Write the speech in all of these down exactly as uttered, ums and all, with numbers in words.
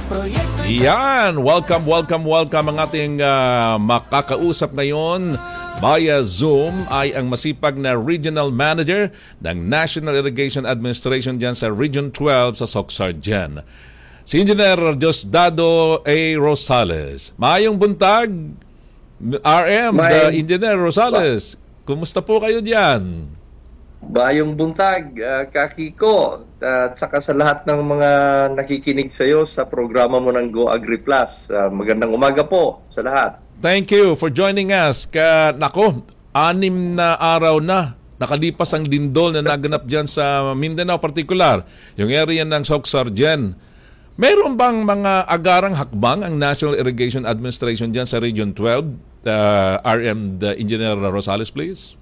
Yan, welcome, welcome, welcome ang ating uh, makakausap ngayon via Zoom ay ang masipag na Regional Manager ng National Irrigation Administration dyan sa Region twelve sa Soxargen. Si Engineer Diosdado A. Rosales. Maayong buntag, R M, the Engineer Rosales. Kumusta po kayo dyan? Bayong buntag, uh, Kakiko, at uh, saka sa lahat ng mga nakikinig sa iyo sa programa mo ng Go Agri Plus. Uh, magandang umaga po sa lahat. Thank you for joining us. Ka, nako, anim na araw na nakalipas ang lindol na naganap dyan sa Mindanao particular, yung area ng Soxargen. Meron bang mga agarang hakbang ang National Irrigation Administration dyan sa Region twelve? Uh, R M, the Engineer Rosales, please.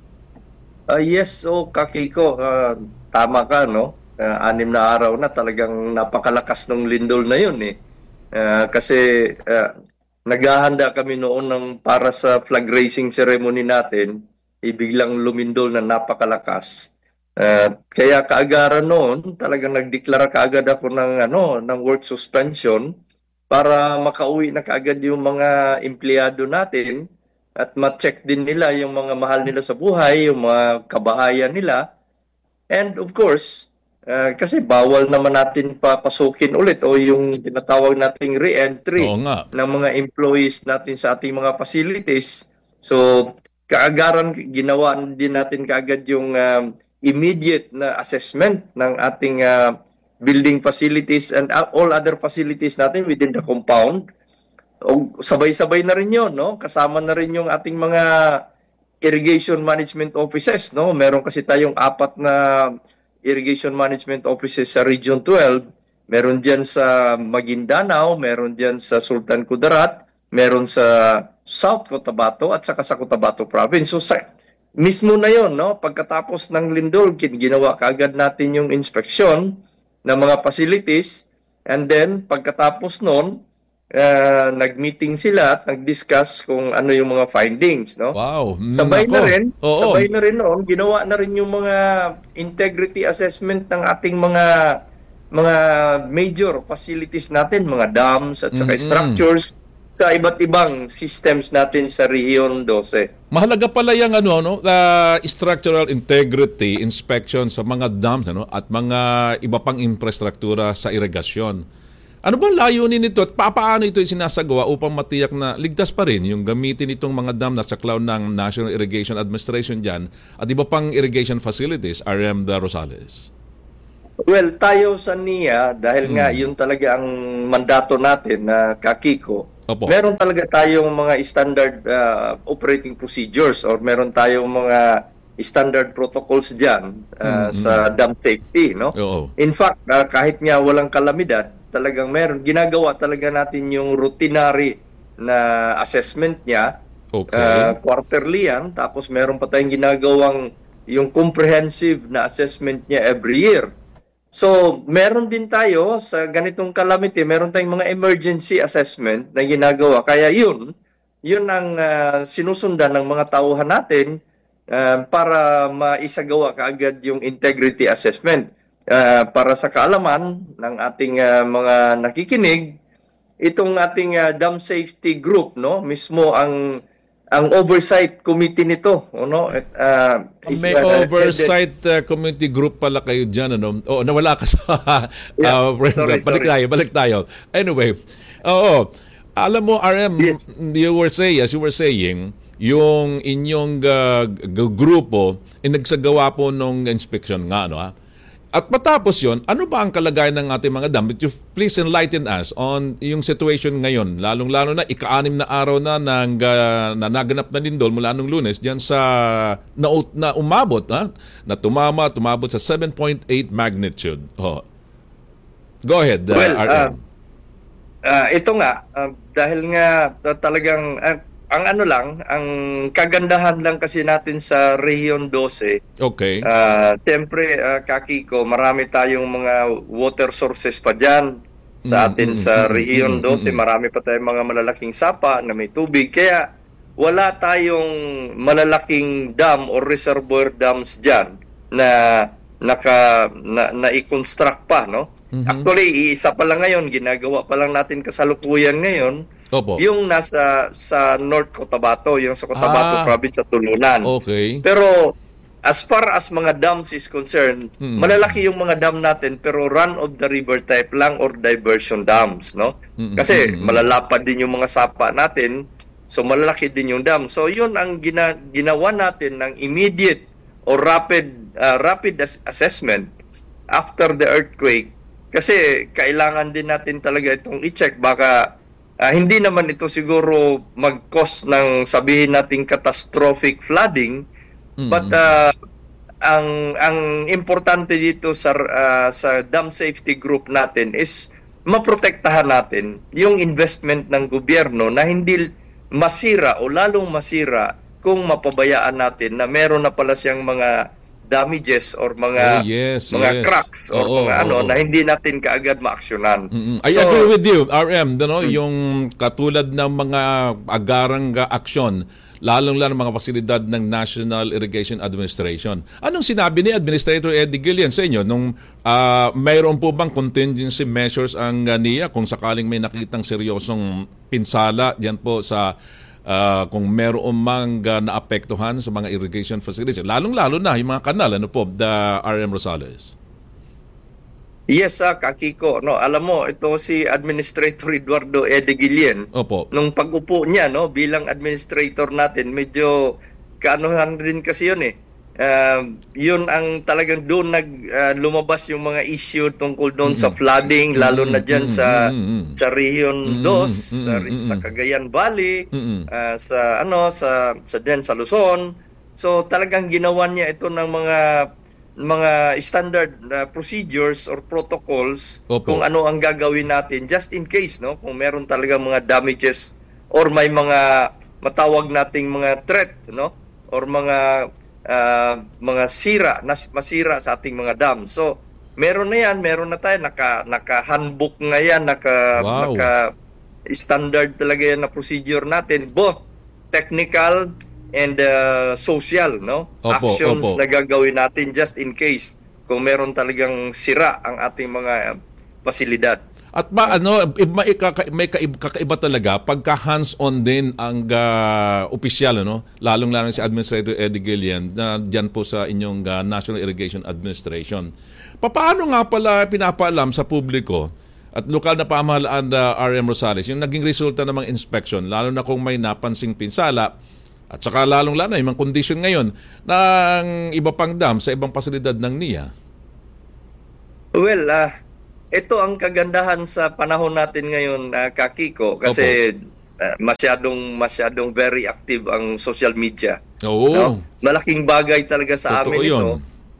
Uh, yes, so Kakiko, uh, tama ka, no? Uh, anim na araw na talagang napakalakas ng lindol na yun eh. Uh, kasi uh, naghahanda kami noon ng para sa flag raising ceremony natin, ibiglang lumindol na napakalakas. Uh, kaya kaagaran noon, talagang nagdeklara kaagad ako ng, ano, ng work suspension para makauwi na kaagad yung mga empleyado natin at ma-check din nila yung mga mahal nila sa buhay, yung mga kabahayan nila. And of course, uh, kasi bawal naman natin papasukin ulit o yung tinatawag nating re-entry ng mga employees natin sa ating mga facilities. So, kaagaran, ginawa din natin kaagad yung uh, immediate na assessment ng ating uh, building facilities and all other facilities natin within the compound. O sabay-sabay na rin yun, no? Kasama na rin yung ating mga irrigation management offices, no? Meron kasi tayong apat na irrigation management offices sa Region twelve. Meron dyan sa Maguindanao, meron dyan sa Sultan Kudarat, meron sa South Cotabato at saka sa Cotabato Province. So sa, mismo na yon, no? Pagkatapos ng lindol, ginawa kaagad natin yung inspection ng mga facilities, and then pagkatapos nun, Uh, nag-meeting sila at nag-discuss kung ano yung mga findings, no? Wow. Sabay Nako. na rin, Oo. sabay na rin noon, ginawa na rin yung mga integrity assessment ng ating mga mga major facilities natin, mga dams at saka mm-hmm. structures sa iba't ibang systems natin sa Region twelve. Mahalaga pala yung ano no, uh, structural integrity inspection sa mga dams ano at mga iba pang infrastruktura sa irigasyon. Ano ba layunin nito at paano ito sinasagawa upang matiyak na ligtas pa rin yung gamitin itong mga dam na saklaw ng National Irrigation Administration dyan at iba pang irrigation facilities, R M Rosales? Well, tayo sa N I A, dahil hmm. nga yun talaga ang mandato natin na Kakiko, Opo. Meron talaga tayong mga standard uh, operating procedures or meron tayong mga standard protocols dyan uh, mm-hmm. sa dam safety, no? Oo. In fact, uh, kahit nga walang kalamidad, talagang meron. Ginagawa talaga natin yung routinary na assessment niya. Okay. Uh, quarterly yan. Tapos meron pa tayong ginagawang yung comprehensive na assessment niya every year. So, meron din tayo sa ganitong calamity, meron tayong mga emergency assessment na ginagawa. Kaya yun, yun ang uh, sinusundan ng mga tauhan natin uh, para maisagawa kaagad yung integrity assessment. Uh, para sa kaalaman ng ating uh, mga nakikinig, itong ating uh, dam safety group, no, mismo ang ang oversight committee nito, no? Uh, May uh, oversight uh, committee group pala kayo diyan, ano? Oh, nawala ka sa uh, yeah, sorry, balik sorry. tayo, balik tayo. Anyway, oo. Alam mo, R M, yes. you were saying, as you were saying, yung inyong uh, grupo inagsagawa po nung inspection nga, no? Ha? At matapos yon, ano ba ang kalagayan ng ating mga dam? But you please enlighten us on yung situation ngayon, lalong-lalo na ika-anim na araw na nang uh, na naganap na lindol mula nung Lunes diyan sa na, na umabot, ha? Na tumama, tumabot sa seven point eight magnitude. Oh. Go ahead, uh, well, R M. Uh, uh, ito nga, uh, dahil nga uh, talagang uh, ang ano lang, ang kagandahan lang kasi natin sa Region twelve. Okay. Uh, Siyempre, uh, Kakiko, marami tayong mga water sources pa dyan sa atin mm-hmm. sa Region twelve. Mm-hmm. Marami pa tayong mga malalaking sapa na may tubig. Kaya wala tayong malalaking dam or reservoir dams dyan na naka na, na i-construct pa, no? Mm-hmm. Actually, iisa pa lang ngayon, ginagawa pa lang natin kasalukuyan ngayon. Opo. Yung nasa sa North Cotabato, yung sa Cotabato Ah, province sa Tulunan. okay. Pero as far as mga dams is concerned, Mm. malalaki yung mga dam natin pero run of the river type lang or diversion dams, no? Mm, Kasi mm, mm. malalapad din yung mga sapa natin, so malalaki din yung dam. So yun ang gina, ginawa natin ng immediate or rapid uh, rapid as- assessment after the earthquake. Kasi kailangan din natin talaga itong i-check, baka uh, hindi naman ito siguro mag-cause ng sabihin nating catastrophic flooding. Mm. But uh, ang ang importante dito sa uh, sa dam safety group natin is maprotektahan natin yung investment ng gobyerno na hindi masira o lalong masira kung mapabayaan natin na meron na pala siyang mga damages or mga Oh, yes, mga yes. cracks or Oo, mga ano oo. na hindi natin kaagad maaksyonan. Mm-mm. I So, agree with you, R M. No, yung katulad ng mga agarang uh, aksyon, lalong-lalo mga pasilidad ng National Irrigation Administration. Anong sinabi ni Administrator Eddie Guillen sa inyo nung uh, mayroon po bang contingency measures ang uh, N I A kung sakaling may nakitang seryosong pinsala diyan po sa uh, kung mayroon mang uh, naapektuhan sa mga irrigation facilities, lalong-lalo na yung mga kanal, ano po, the R M Rosales? yes, ah, Kakiko. No, alam mo, ito si Administrator Eduardo Eddie Guillen. Opo. Nung pag-upo niya, no, bilang administrator natin, medyo kaanuhan rin kasi yun eh. Uh, yun ang talagang doon nag uh, lumabas yung mga issue tungkol doon mm-hmm. sa flooding, lalo na dyan mm-hmm. sa mm-hmm. sa Region Mm-hmm. two, Mm-hmm. sa, sa Cagayan Valley, Mm-hmm. uh, sa ano sa sa dyan sa Luzon. So talagang ginawa niya ito ng mga mga standard uh, procedures or protocols. Opo. Kung ano ang gagawin natin just in case, no, kung meron talaga mga damages or may mga matawag nating mga threat, no, or mga uh, mga sira na masira sa ating mga dam. So meron na yan, meron na tayo naka naka handbook nga yan, naka Wow. naka standard talaga yan na procedure natin, both technical and uh, social, no? Opo, Actions opo. na gagawin natin just in case kung meron talagang sira ang ating mga uh, pasilidad. At ba ano, may, kaka, may kaib, kakaiba talaga pagka hands-on din ang uh, opisyal, ano? Lalong-lalo si Administrator Eddie Guillen na diyan po sa inyong uh, National Irrigation Administration. Paano nga pala pinapaalam sa publiko at lokal na pamahalaan na uh, R M Rosales yung naging resulta ng mga inspection, lalo na kung may napansing pinsala at saka lalong-lalo yung mga kondisyon ngayon ng iba pang dam sa ibang pasilidad ng N I A? Well, uh, ito ang kagandahan sa panahon natin ngayon, uh, Kakiko, kasi uh, masyadong masyadong very active ang social media. Oo. No? Malaking bagay talaga sa Totoo amin ito. yun.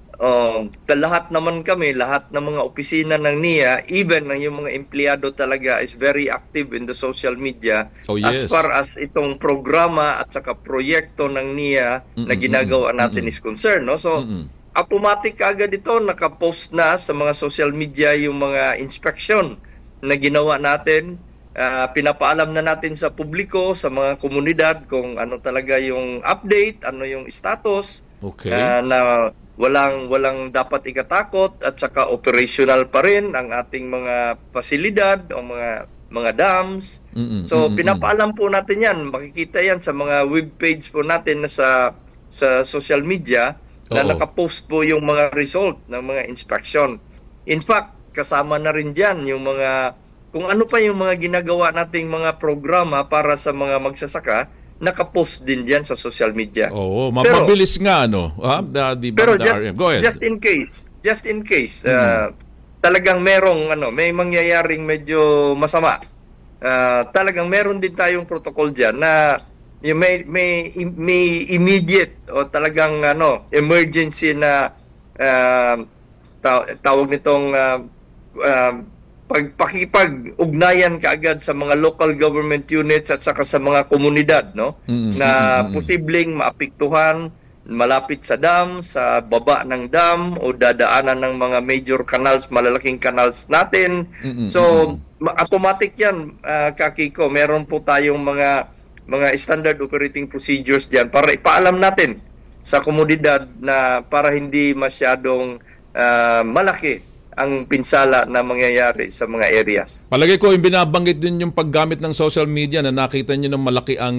Uh, lahat naman kami, lahat ng mga opisina ng N I A, even ng yung mga empleyado talaga is very active in the social media. Oh, yes. As far as itong programa at saka proyekto ng N I A Mm-mm, na ginagawa natin mm-mm. is concerned. No? So, Mm-mm. automatic agad ito, nakapost na sa mga social media yung mga inspection na ginawa natin. Uh, pinapaalam na natin sa publiko, sa mga komunidad kung ano talaga yung update, ano yung status. Okay. Uh, na walang walang dapat ikatakot at saka operational pa rin ang ating mga pasilidad o mga mga dams. Mm-mm, So mm-mm, pinapaalam po natin 'yan, makikita 'yan sa mga webpage po natin na sa sa social media na Oo. nakapost po yung mga result ng mga inspection. In fact, kasama na rin diyan yung mga kung ano pa yung mga ginagawa nating mga programa para sa mga magsasaka, nakapost din diyan sa social media. Oo, Pero- mapabilis nga ano, ha? Da, di ba, Pero the just, R M? Go ahead. just in case, just in case, uh, talagang merong ano, may mangyayaring medyo masama. Uh, talagang meron din tayong protocol diyan na yung may may may immediate o talagang ano, emergency na uh, taw- tawag nitong uh, uh, pagpakipag-ugnayan kaagad sa mga local government units at saka sa mga komunidad, no? Mm, Na mm, mm, mm. posibleng maapektuhan malapit sa dam, sa baba ng dam o dadaanan ng mga major canals, malalaking canals natin. Mm-mm, So, ma- automatic 'yan, uh, Kakiko. Meron po tayong mga mga standard operating procedures diyan para ipaalam natin sa komunidad na para hindi masyadong uh, malaki ang pinsala na mangyayari sa mga areas. Palagay ko yung binabanggit din yung paggamit ng social media na nakita niyo ng malaki ang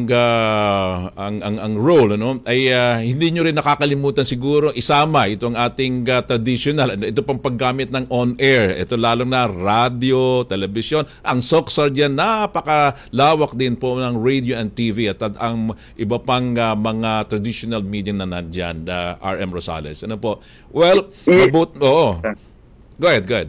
uh, ang, ang ang role, ano, ay uh, hindi niyo rin nakakalimutan siguro isama itong ating uh, traditional, ito pang paggamit ng on-air, ito lalong na radio, telebisyon, ang Soxar diyan napakalawak din po ng radio and T V at, at ang iba pang uh, mga traditional media na nandiyan, uh, R M Rosales. Ano po? Well, mabut oo. Go ahead, go ahead.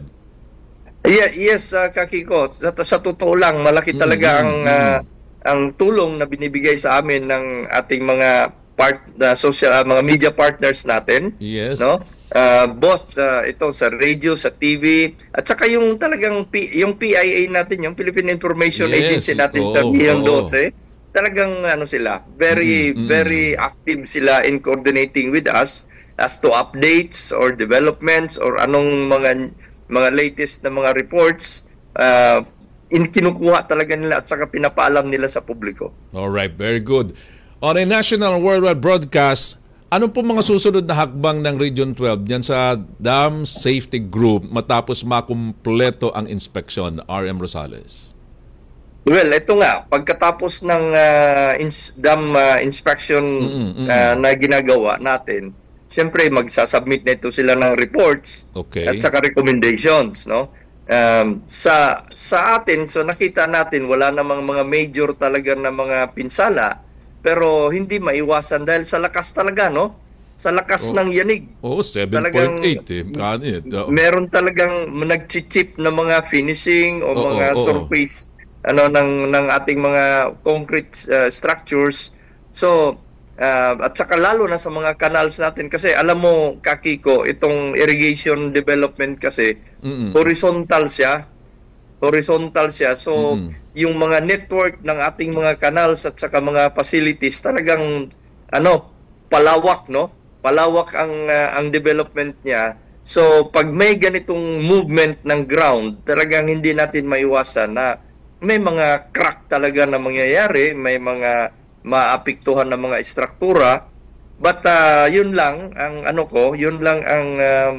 Yeah, yes, uh, Kakiko. Sa, sa totoo lang, malaki talaga ang uh, ang tulong na binibigay sa amin ng ating mga part uh, social uh, mga media partners natin. Yes. No? Uh, both uh, ito sa radio, sa T V, at saka yung talagang P, yung P I A natin, yung Philippine Information yes. Agency natin oh, sa Beyond oh. twelve, talagang ano sila, very mm-hmm. very active sila in coordinating with us as to updates or developments or anong mga mga latest na mga reports, uh, in kinukuha talaga nila at saka pinapaalam nila sa publiko. All right, very good. On a national worldwide broadcast, ano po mga susunod na hakbang ng Region twelve diyan sa Dam Safety Group matapos makumpleto ang inspeksyon, R M Rosales? Well, ito nga, pagkatapos ng uh, ins- dam uh, inspection mm-hmm, mm-hmm. Uh, na ginagawa natin, siyempre magsasubmit na ito sila ng reports okay. at saka recommendations, no? Um, sa sa atin, so nakita natin wala namang mga major talaga na mga pinsala, pero hindi maiwasan dahil sa lakas talaga, no? Sa lakas oh. ng yanig. Oh, seven point eight eh. Kanit. Oh. Meron talagang nagchichip na mga finishing o oh, mga oh, oh. surface ano ng ng ating mga concrete uh, structures. So Uh, at saka lalo na sa mga canals natin kasi alam mo, Kakiko, itong irrigation development kasi Mm-mm. horizontal siya horizontal siya so Mm-mm. yung mga network ng ating mga canals at saka mga facilities talagang ano palawak, no, palawak ang uh, ang development niya. So pag may ganitong movement ng ground, talagang hindi natin maiwasan na may mga crack talaga na mangyayari, may mga maapektuhan ng mga istruktura, but uh, yun lang ang ano ko, yun lang ang um,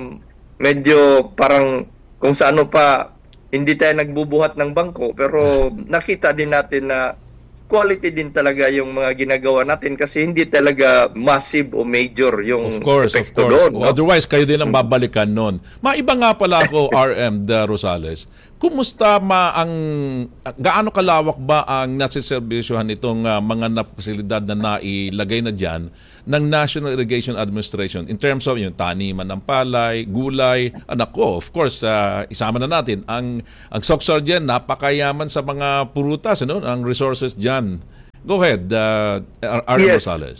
medyo parang kung sa ano pa hindi tayo nagbubuhat ng bangko, pero nakita din natin na quality din talaga yung mga ginagawa natin kasi hindi talaga massive o major yung of course, of course. doon, no? Otherwise, kayo din ang babalikan nun. Maiba nga pala ako, R M de Rosales. Kumusta ma ang, gaano kalawak ba ang nasiservisyohan itong uh, mga napasilidad na nailagay na dyan ng National Irrigation Administration in terms of yung taniman ng palay, gulay, anak ko, of course, uh, isama na natin. Ang, ang Soxar dyan, napakayaman sa mga purutas, ano, ang resources dyan. Go ahead, uh, R M yes. Rosales.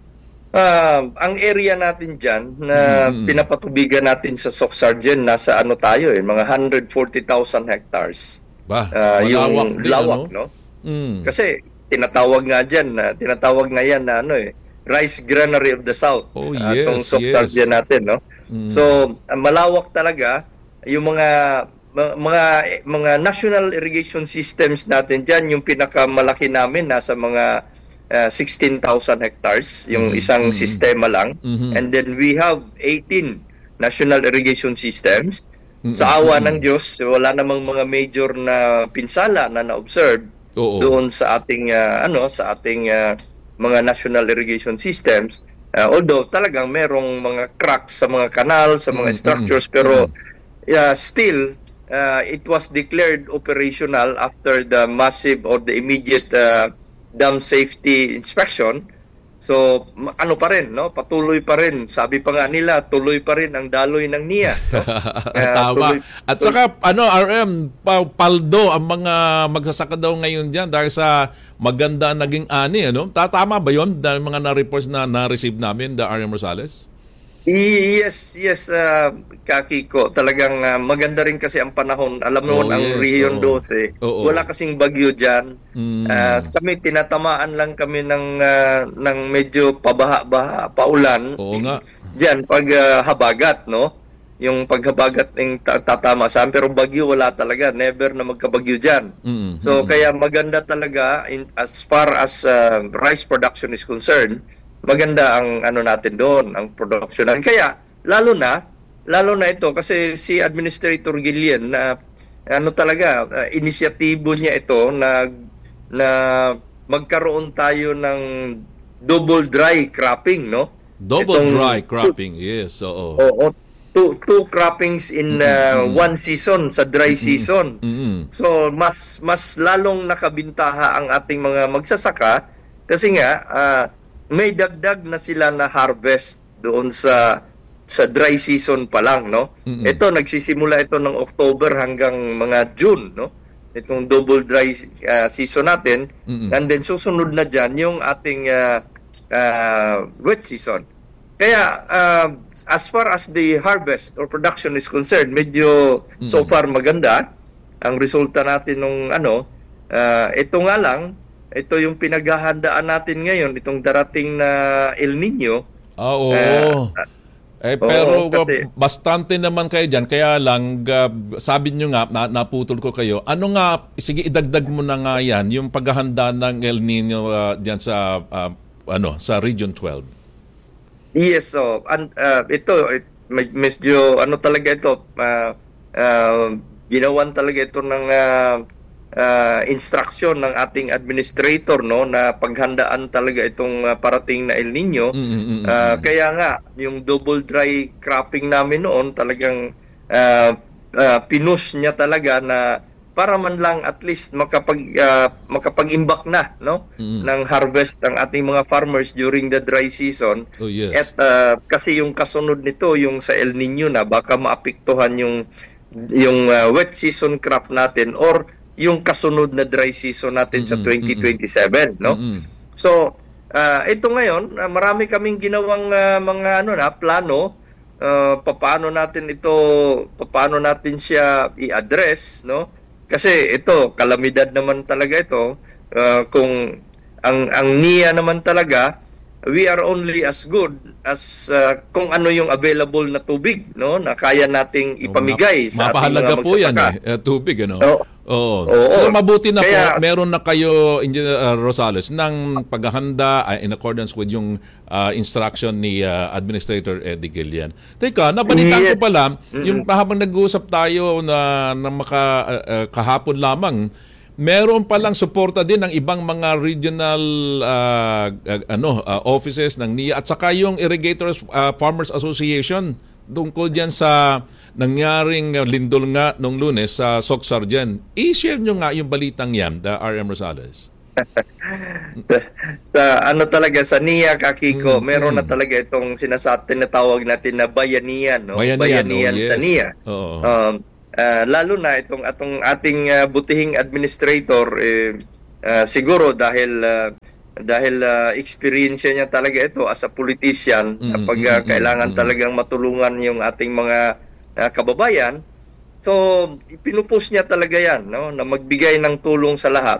Uh, ang area natin dyan na mm-hmm. pinapatubigan natin sa Soxar dyan, nasa ano tayo eh, mga one hundred forty thousand hectares. Ba, uh, yung din, lawak, ano? no? Mm. Kasi tinatawag nga dyan, na, tinatawag nga yan na ano eh, Rice Granary of the South. Oh, yes, uh, Soxar yes. dyan natin, no? Mm. So, uh, malawak talaga yung mga mga mga national irrigation systems natin dyan, yung pinakamalaki namin nasa mga Uh, sixteen thousand hectares, yung mm-hmm. isang mm-hmm. sistema lang. Mm-hmm. And then we have eighteen national irrigation systems. Mm-hmm. Sa awa mm-hmm. ng Diyos, wala namang mga major na pinsala na na-observe Oo. doon sa ating uh, ano sa ating uh, mga national irrigation systems. Uh, although talagang merong mga cracks sa mga kanal, sa mga mm-hmm. structures, pero uh, still uh, it was declared operational after the massive or the immediate uh, dam safety inspection. So ano pa rin, no? Patuloy pa rin. Sabi pa nga nila, tuloy pa rin ang daloy ng N I A. No? uh, Tama. Tuloy, At saka ano, R M, paldo ang mga magsasaka daw ngayon diyan dahil sa maganda naging ani, ano? Tatama ba 'yon dahil mga na-reports na na-receive namin, the R M Rosales? Yes, yes, uh, Kakiko. Talagang uh, maganda rin kasi ang panahon. Alam mo, oh, ang yes, Region oh. twelve, oh, oh. wala kasing bagyo dyan. Mm. Uh, kami, tinatamaan lang kami ng, uh, ng medyo pabaha-baha, paulan. Oo nga. Dyan, pag uh, habagat, no? Yung paghabagat ng tatama sa pero bagyo wala talaga. Never na magkabagyo dyan. Mm. So, mm. kaya maganda talaga in, as far as uh, rice production is concerned, maganda ang ano natin doon, ang production. Kaya lalo na lalo na ito kasi si Administrator Gillian na ano talaga uh, inisyatibo niya ito na na magkaroon tayo ng double dry cropping, no? Double Itong, dry cropping, yes. Oo. Oo. Two, two croppings in uh, mm-hmm. one season sa dry season. Mm-hmm. So mas mas lalong nakabintaha ang ating mga magsasaka kasi nga uh, may dagdag na sila na harvest doon sa sa dry season pa lang, no? Mm-hmm. Ito nagsisimula ito ng October hanggang mga June, no? Itong double dry uh, season natin. Mm-hmm. And then susunod na diyan yung ating uh, uh, wet season. Kaya uh, as far as the harvest or production is concerned, medyo mm-hmm. so far maganda ang resulta natin nung ano, uh, ito nga lang, ito yung pinaghahandaan natin ngayon, itong darating na El Nino. Ah, oo. Uh, eh, pero oo, kasi, bastante naman kayo dyan. Kaya lang, uh, sabi nyo nga, na, naputol ko kayo, ano nga, sige idagdag mo na nga yan, yung paghahanda ng El Nino uh, dyan sa, uh, ano, sa Region twelve. Yes, so and, uh, ito medyo ano talaga ito uh, uh, ginawan talaga ito ng uh, uh, instruction ng ating administrator, no, na paghandaan talaga itong uh, parating na El Nino. Mm-hmm. Uh, kaya nga yung double dry cropping namin noon talagang uh, uh, pinush niya talaga na para man lang at least makapag uh, makapag-imbak na, no, mm. ng harvest ng ating mga farmers during the dry season. Oh, yes. At uh, kasi yung kasunod nito yung sa El Nino na baka maapektuhan yung yung uh, wet season crop natin or yung kasunod na dry season natin mm-hmm, sa twenty twenty-seven, mm-hmm. no? Mm-hmm. So uh, ito ngayon, uh, marami kaming ginawang uh, mga ano na plano uh, paano natin ito paano natin siya i-address, no? Kasi ito, kalamidad naman talaga ito. Uh, kung ang ang N I A naman talaga, we are only as good as uh, kung ano yung available na tubig, no, na kaya nating ipamigay oh, sa ating mga magsasaka. po yan eh, tubig, ano? Oh. Oo. Oo. So, mabuti na Kaya, po, meron na kayo, Engineer Rosales, ng paghahanda uh, in accordance with yung uh, instruction ni uh, Administrator Eddie Gillian. Teka, nabalitaan yes. ko pala, mm-hmm. yung habang nag-uusap tayo na, na maka, uh, kahapon lamang, meron palang suporta din ng ibang mga regional uh, uh, ano uh, offices ng N I A at saka yung Irrigators uh, Farmers Association tungkol diyan sa nangyaring lindol nga nung Lunes sa Socsargen. I-share nyo nga yung balitang yan, the R M Rosales. sa, sa ano talaga sa N I A, Kakiko, mm, meron mm. na talaga itong sinasabi na tawag natin na bayanihan, no? Bayanihan, bayanihan oh, yes. sa N I A. Oo. Um, uh, lalo na itong atong ating uh, butihing administrator eh, uh, siguro dahil uh, dahil uh, experience niya talaga ito as a politician, mm, pag uh, mm, kailangan mm, talagang matulungan yung ating mga uh, kababayan. So, pinupush niya talaga yan, no, na magbigay ng tulong sa lahat.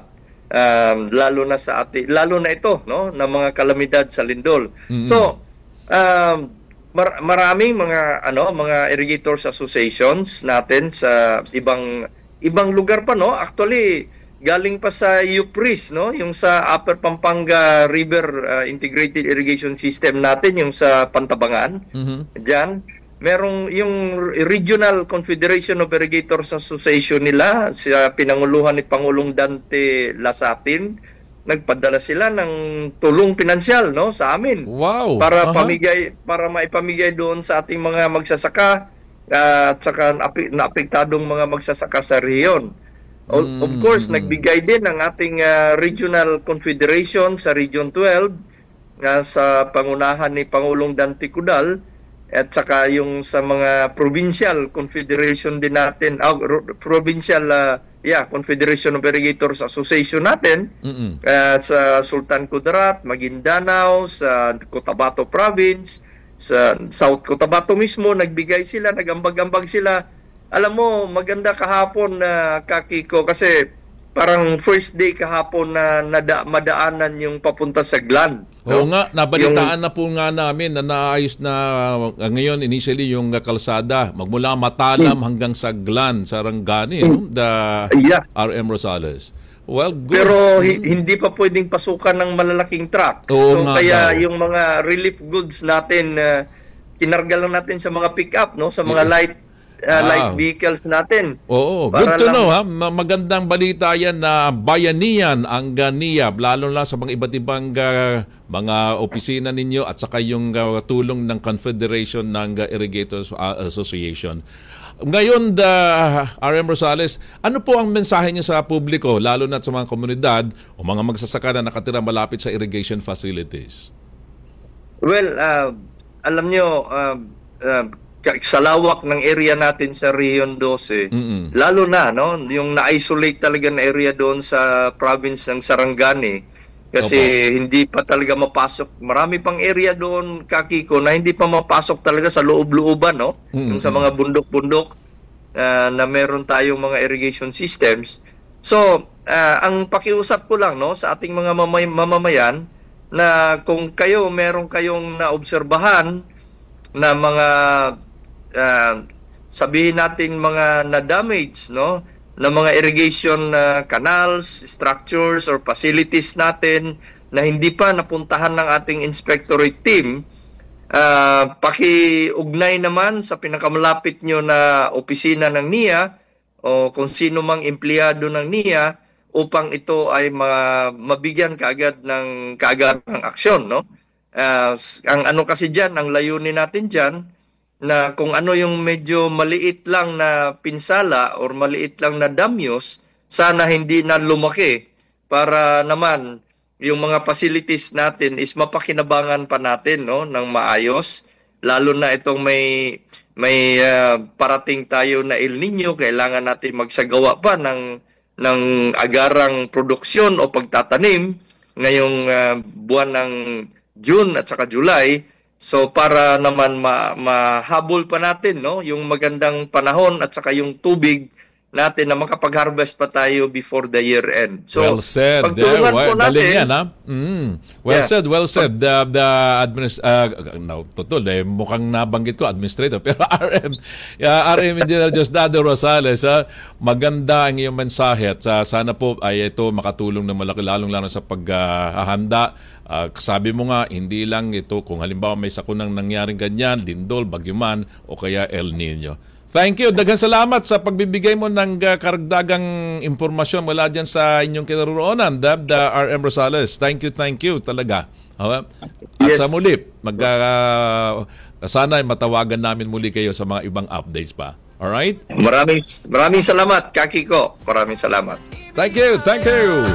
Um, lalo na sa ating lalo na ito, no, na mga kalamidad sa lindol. Mm-hmm. So, um, mar- maraming mga ano, mga irrigators associations natin sa ibang ibang lugar pa, no. Actually, galing pa sa U P R I S, no, yung sa Upper Pampanga River uh, Integrated Irrigation System natin, yung sa Pantabangan. Mm-hmm. Diyan, merong yung Regional Confederation of Irrigators Association nila, sa pinanguluhan ni Pangulong Dante Lasatin, nagpadala sila ng tulong pinansyal, no, sa amin. Wow. Para uh-huh. pamigay para maipamigay doon sa ating mga magsasaka uh, at saka naapektadong mga magsasaka sa rehiyon. Mm. Of course, nagbigay din ang ating uh, Regional Confederation sa Region twelve uh, sa pangunahan ni Pangulong Dante Cudal at saka yung sa mga Provincial Confederation din natin, uh, Provincial uh, yeah, Confederation of Irrigators Association natin uh, sa Sultan Kudarat, Maguindanao, sa Cotabato Province, sa South Cotabato mismo, nagbigay sila, nagambag-ambag sila. Alam mo, maganda kahapon na uh, Kakiko kasi parang first day kahapon na nada, madaanan yung papunta sa Glan. Oo no? nga, nabalitaan yung, na po nga namin na naayos na uh, ngayon initially yung uh, kalsada magmula Matalam hmm. hanggang sa Glan, sa Rangani, hmm. no? The yeah. R M Rosales. Well, good. Pero hmm. hindi pa pwedeng pasukan ng malalaking truck. Oo so nga, kaya no. yung mga relief goods natin uh, kinarga lang natin sa mga pick-up, no? Sa mga light uh, Ah. light vehicles natin. Oo, Para good to lang- know ha. Ma- Magandang balita yan na bayanihan ang ganiya, lalo na sa mga iba't ibang ah, mga opisina ninyo at saka yung ah, tulong ng Confederation ng ah, Irrigators ah, Association. Ngayon, the R M Rosales, ano po ang mensahe niyo sa publiko, lalo na sa mga komunidad o mga magsasaka na nakatira malapit sa irrigation facilities? Well, uh, alam nyo, uh, uh, ka- sa lawak ng area natin sa Region twelve, Mm-mm. lalo na, no, yung na-isolate talaga na area doon sa province ng Sarangani, kasi hindi pa talaga mapasok. Marami pang area doon, Kakiko, na hindi pa mapasok talaga sa loob-looban, no? Mm-mm. Yung sa mga bundok-bundok uh, na meron tayong mga irrigation systems. So, uh, ang pakiusap ko lang, no, sa ating mga mamay- mamamayan, na kung kayo meron kayong naobserbahan na mga uh, sabihin natin mga na-damage, no, na mga irrigation uh, canals, structures or facilities natin na hindi pa napuntahan ng ating inspectorate team, uh, paki-ugnay naman sa pinakamalapit nyo na opisina ng N I A o kung sino mang empleyado ng N I A upang ito ay ma- mabigyan kaagad ng kaagarang aksyon, no? Uh, ang ano kasi diyan, ang layunin natin diyan na kung ano yung medyo maliit lang na pinsala or maliit lang na damyos, sana hindi na lumaki para naman yung mga facilities natin is mapakinabangan pa natin, no, ng maayos, lalo na itong may may uh, parating tayo na El Nino, kailangan natin magsagawa pa ng ng agarang produksyon o pagtatanim ngayong uh, buwan ng June at saka July. So para naman ma mahabol pa natin, no, yung magandang panahon at saka yung tubig natin na makapag-harvest pa tayo before the year end. So Well said. pagtulungan Yeah, po well, galing natin. yan, ha? Mm. Well Yeah. said, well said. The, the administ- uh, no, totoo, eh, mukhang nabanggit ko, administrator. Pero R M, uh, R M Engineer Diosdado Rosales, ha? Maganda ang iyong mensahe at uh, sana po ay ito makatulong ng malaki, lalong-lalo sa paghahanda. Uh, sabi mo nga, hindi lang ito, kung halimbawa may sakunang nangyaring ganyan, lindol, bagyoman, o kaya El Nino. Thank you. Daghang salamat sa pagbibigay mo ng uh, karagdagang impormasyon mula dyan sa inyong kinaroroonan, the, the R M Rosales. Thank you, thank you talaga. Okay? At Yes. sa muli, mag, uh, sana ay matawagan namin muli kayo sa mga ibang updates pa. Alright? Maraming maraming salamat, Kakiko. Maraming salamat. Thank you, thank you.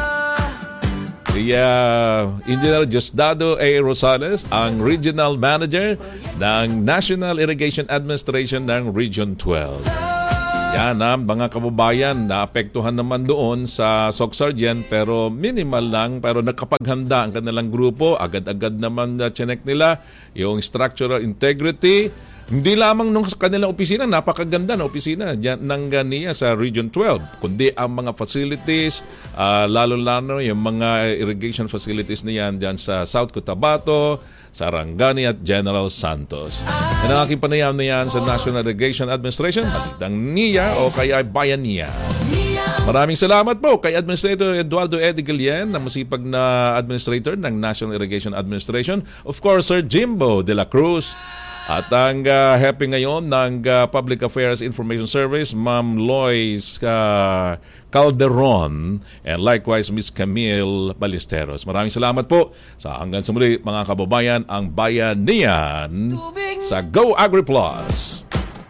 Si uh, Engineer Diosdado A. Rosales, ang Regional Manager ng National Irrigation Administration ng Region twelve. Yan ha, mga kababayan, naapektuhan naman doon sa Socsargen pero minimal lang, pero nakapaghanda ang kanilang grupo. Agad-agad naman na chinek nila yung structural integrity. Hindi lamang nung kanilang opisina, napakaganda na opisina dyan, ng ganiya sa Region twelve, kundi ang mga facilities, uh, lalo-lalo yung mga irrigation facilities niyan dyan sa South Cotabato, Sarangani at General Santos. Yan ang aking panayam na yan sa National Irrigation Administration, balitang N I A o kaya Bayaniya. Maraming salamat po kay Administrator Eduardo Eddie Guillen, na masipag na administrator ng National Irrigation Administration. Of course, Sir Jimbo de la Cruz. At ang uh, happy ngayon ng uh, Public Affairs Information Service, Ma'am Lois uh, Calderon, and likewise Miss Camille Ballesteros. Maraming salamat po sa hanggang sa muli mga kababayan, ang Bayanihan sa Go Agri Plus.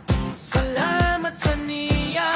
Salamat sa niya,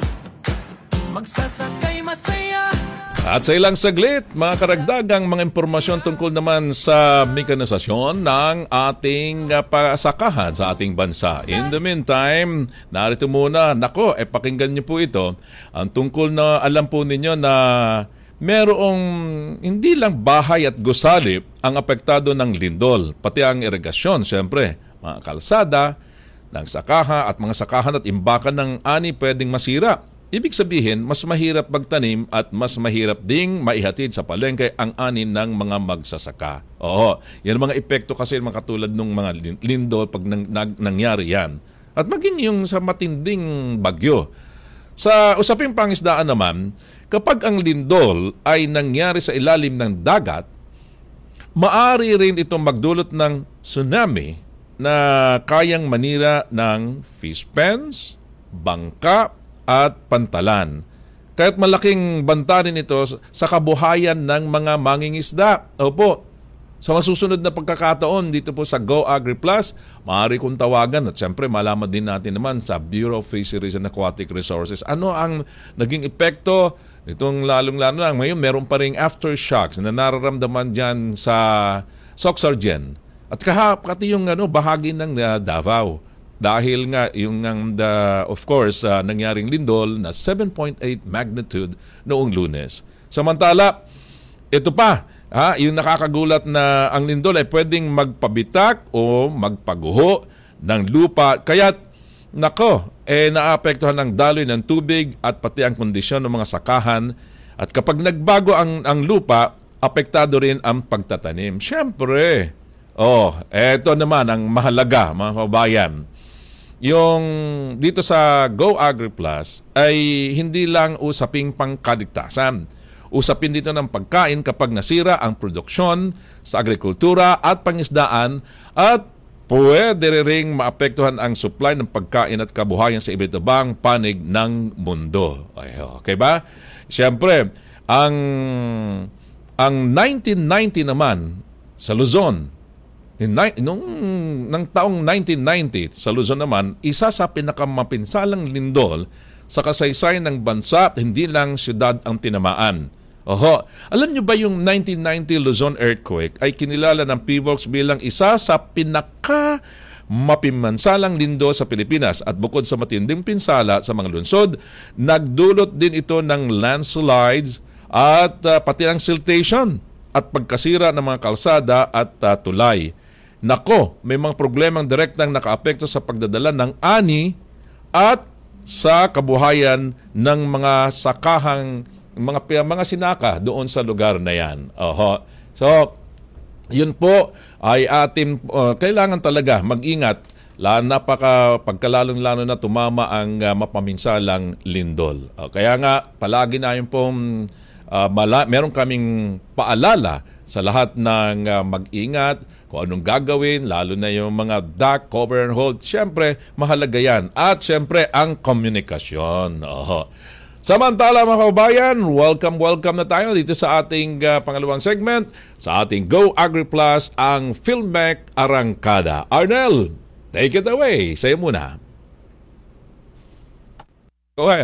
magsasakay masaya. At sa ilang saglit, mga karagdagang mga impormasyon tungkol naman sa mekanisasyon ng ating uh, pasakahan sa ating bansa. In the meantime, narito muna, nako, eh pakinggan niyo po ito, ang tungkol na alam po ninyo na merong hindi lang bahay at gusali ang apektado ng lindol, pati ang irigasyon, siyempre, mga kalsada, ng sakaha at mga sakahan at imbakan ng ani pwedeng masira. Ibig sabihin, mas mahirap magtanim at mas mahirap ding maihatid sa palengke ang ani ng mga magsasaka. Oo, yan ang mga epekto kasi mga katulad ng mga lindol pag nang, nang, nangyari yan. At maging yung sa matinding bagyo. Sa usaping pangisdaan naman, kapag ang lindol ay nangyari sa ilalim ng dagat, maari rin itong magdulot ng tsunami na kayang manira ng fish pens, bangka at pantalan. Kaya't malaking banta rin ito sa kabuhayan ng mga mangingisda. Opo, sa masusunod na pagkakataon dito po sa Go Agri Plus, maaari kong tawagan at siyempre malaman din natin naman sa Bureau of Fisheries and Aquatic Resources ano ang naging epekto nitong lalong-lalo lang. Ngayon meron pa ring aftershocks na nararamdaman dyan sa Soxargen. At kahap pati yung ano, bahagi ng uh, Davao. Dahil nga yung uh, of course uh, nangyaring lindol na seven point eight magnitude noong Lunes. Samantala, ito pa, ha, yung nakakagulat na ang lindol ay pwedeng magpabitak o magpaguho ng lupa. Kaya't nako, eh naapektuhan ng daloy ng tubig at pati ang kondisyon ng mga sakahan. At kapag nagbago ang ang lupa, apektado rin ang pagtatanim. Siyempre, oh, eto naman ang mahalaga, mga kabayan. Yung dito sa Go Agri Plus ay hindi lang usaping pangkaligtasan. Usapin dito ng pagkain kapag nasira ang produksyon sa agrikultura at pangisdaan at pwede ring maapektuhan ang supply ng pagkain at kabuhayan sa iba't ibang panig ng mundo. Okay ba? Siyempre, ang ang nineteen ninety naman sa Luzon, In, nung ng taong nineteen ninety sa Luzon naman, isa sa pinakamapinsalang lindol sa kasaysayan ng bansa at hindi lang syudad ang tinamaan. Oho, alam nyo ba yung nineteen ninety Luzon earthquake ay kinilala ng P V O X bilang isa sa pinaka mapinmansalang lindol sa Pilipinas at bukod sa matinding pinsala sa mga lungsod, nagdulot din ito ng landslides at uh, pati ang siltation at pagkasira ng mga kalsada at uh, tulay. Nako, may mga problemang direktang nakaapekto sa pagdadala ng ani at sa kabuhayan ng mga sakahang mga mga sinaka doon sa lugar na yan. Oho. So, yun po ay atin uh, kailangan talaga mag-ingat la napaka pagkalalong-lalo na tumama ang uh, mapaminsalang lindol. Uh, kaya nga palagi na yung pong uh, mala, meron kaming paalala sa lahat ng uh, mag-ingat kung anong gagawin, lalo na yung mga duck, cover and hold. Siyempre, mahalaga yan. At siyempre, ang komunikasyon. Oho. Samantala mga kabayan, welcome, welcome na tayo dito sa ating uh, pangalawang segment, sa ating Go Agri Plus, ang Philmec Arangkada. Arnel, take it away. Sa'yo muna. Go ahead.